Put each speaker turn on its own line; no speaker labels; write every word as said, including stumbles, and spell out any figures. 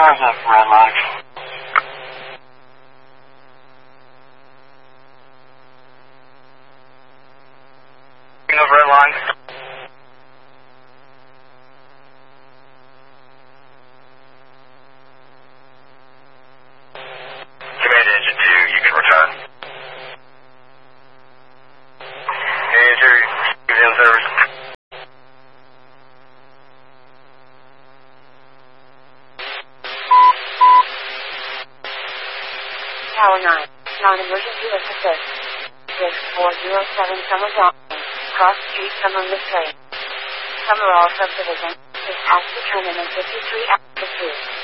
Time's up, red line. No red line. Command engine two, you can return. Engine two, in service.
Tower nine, non-emergency assist. six four zero seven Summer Dawn, Cross Street, Summerlin Place. Summerall Subdivision, is past the terminus fifty-three after two.